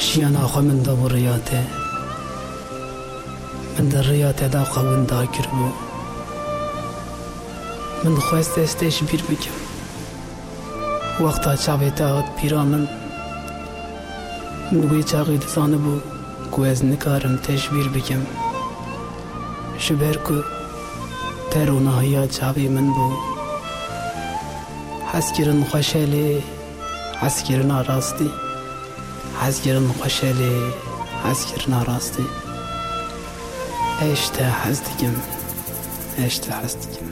ژیانا خۆ من دە بۆ ڕێاتێ من دە ڕێاتێدا قەوندا کردبوو من دخواست ئێستێش بیر بکەم وەختا چاوێتاوت پیرا من وێ چاقی دەزانە بوو کو ez nikarim têş bîr bikim ji ber ku terûnahiya çavê min bû hezkirin xweşelê hezkirina rastî hezkirin xweşelê hezkirina rastî eş te hez dikim eş te hez dikim